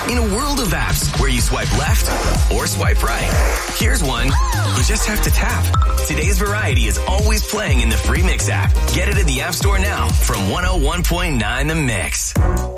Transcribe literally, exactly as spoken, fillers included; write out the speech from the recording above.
In a world of apps where you swipe left or swipe right, here's one you just have to tap. Today's Variety is always playing in the free Mix app. Get it in the App Store now from one oh one point nine The Mix.